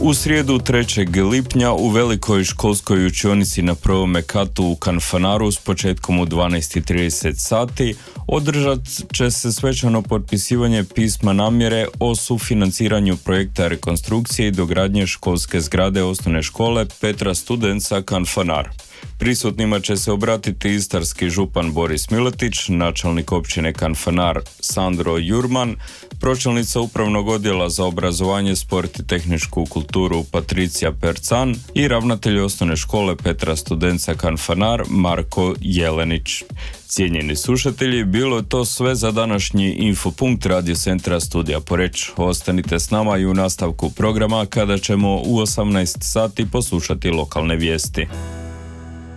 U srijedu 3. lipnja u velikoj školskoj učionici na prvome katu u Kanfanaru s početkom u 12:30 sati održat će se svečano potpisivanje pisma namjere o sufinanciranju projekta rekonstrukcije i dogradnje školske zgrade osnovne škole Petra Studenca Kanfanar. Prisutnima će se obratiti istarski župan Boris Miletić, načelnik općine Kanfanar Sandro Jurman, pročelnica upravnog odjela za obrazovanje, sport i tehničku kulturu Patricija Percan i ravnatelj osnovne škole Petra Studenca Kanfanar Marko Jelenić. Cijenjeni slušatelji, bilo je to sve za današnji Infopunkt Radio Centra Studija Poreč. Ostanite s nama i u nastavku programa kada ćemo u 18 sati poslušati lokalne vijesti.